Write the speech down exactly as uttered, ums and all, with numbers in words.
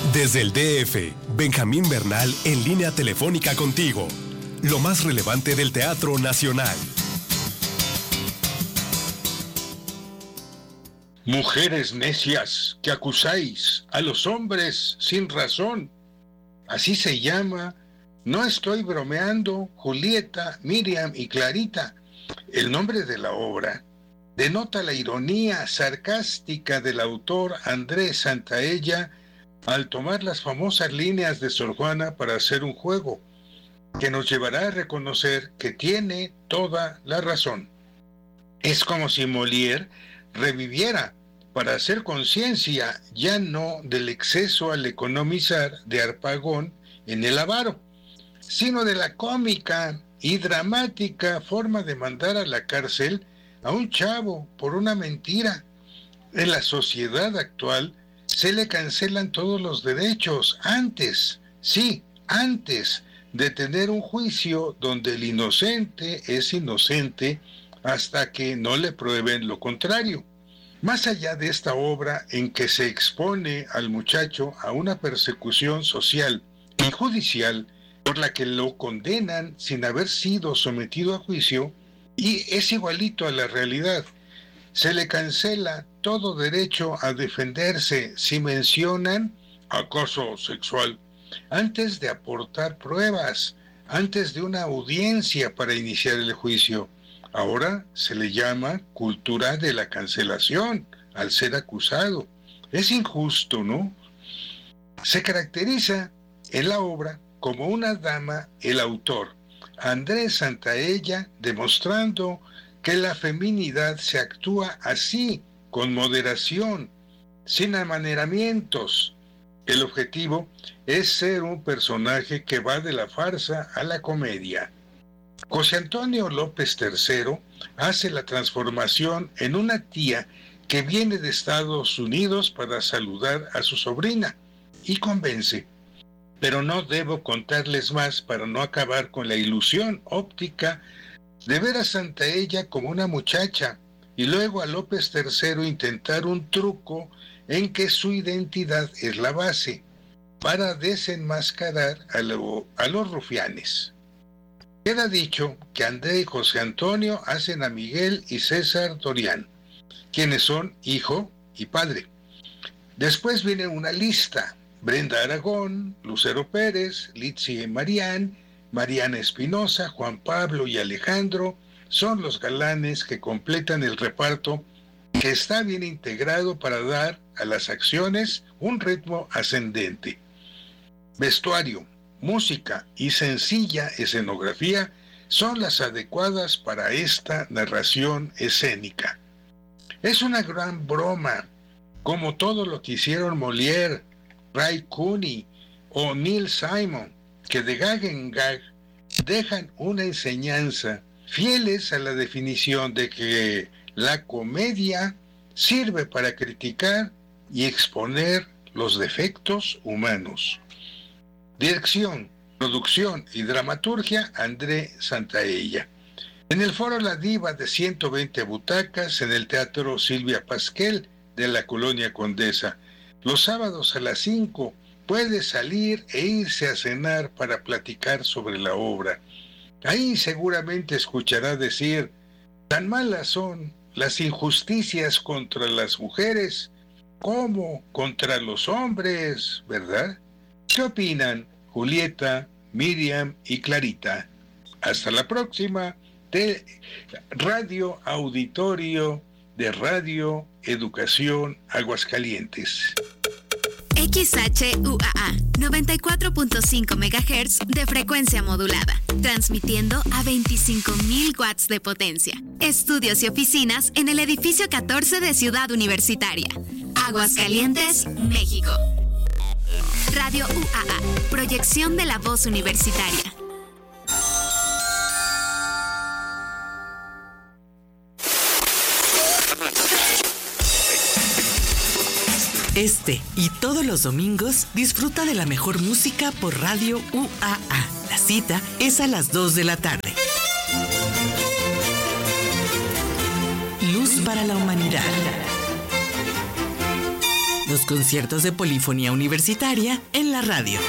Desde el D F, Benjamín Bernal en línea telefónica contigo. Lo más relevante del Teatro Nacional. Mujeres necias que acusáis a los hombres sin razón. Así se llama, no estoy bromeando, Julieta, Miriam y Clarita. El nombre de la obra denota la ironía sarcástica del autor Andrés Santaella al tomar las famosas líneas de Sor Juana para hacer un juego que nos llevará a reconocer que tiene toda la razón. Es como si Molière reviviera para hacer conciencia ya no del exceso al economizar de Harpagón en El avaro, sino de la cómica y dramática forma de mandar a la cárcel a un chavo por una mentira. En la sociedad actual se le cancelan todos los derechos antes, sí, antes de tener un juicio donde el inocente es inocente hasta que no le prueben lo contrario. Más allá de esta obra en que se expone al muchacho a una persecución social y judicial por la que lo condenan sin haber sido sometido a juicio, y es igualito a la realidad, se le cancela todo derecho a defenderse si mencionan acoso sexual antes de aportar pruebas, antes de una audiencia para iniciar el juicio. Ahora se le llama cultura de la cancelación al ser acusado. Es injusto, ¿no? Se caracteriza en la obra como una dama el autor, Andrés Santaella, demostrando que la feminidad se actúa así, con moderación, sin amaneramientos. El objetivo es ser un personaje que va de la farsa a la comedia. José Antonio López tercero hace la transformación en una tía que viene de Estados Unidos para saludar a su sobrina y convence. Pero no debo contarles más para no acabar con la ilusión óptica de ver a Santaella como una muchacha y luego a López tercero intentar un truco en que su identidad es la base para desenmascarar a, lo, a los rufianes. Queda dicho que André y José Antonio hacen a Miguel y César Dorián, quienes son hijo y padre. Después viene una lista: Brenda Aragón, Lucero Pérez, Litsi Marián, Mariana Espinosa, Juan Pablo y Alejandro son los galanes que completan el reparto, que está bien integrado para dar a las acciones un ritmo ascendente. Vestuario, música y sencilla escenografía son las adecuadas para esta narración escénica. Es una gran broma, como todo lo que hicieron Molière, Ray Cooney o Neil Simon, que de gag en gag dejan una enseñanza, fieles a la definición de que la comedia sirve para criticar y exponer los defectos humanos. Dirección, producción y dramaturgia, André Santaella. En el foro La Diva de ciento veinte butacas en el Teatro Silvia Pasquel de la Colonia Condesa. Los sábados a las cinco puede salir e irse a cenar para platicar sobre la obra. Ahí seguramente escuchará decir: tan malas son las injusticias contra las mujeres como contra los hombres, ¿verdad? ¿Qué opinan Julieta, Miriam y Clarita? Hasta la próxima de Radio Auditorio de Radio Educación Aguascalientes. X H U A A, noventa y cuatro punto cinco megahertz de frecuencia modulada, transmitiendo a veinticinco mil watts de potencia. Estudios y oficinas en el edificio catorce de Ciudad Universitaria, Aguascalientes, México. Radio U A A, proyección de la voz universitaria. Este y todos los domingos disfruta de la mejor música por Radio U A A. La cita es a las dos de la tarde. Luz para la humanidad. Los conciertos de Polifonía Universitaria en la radio.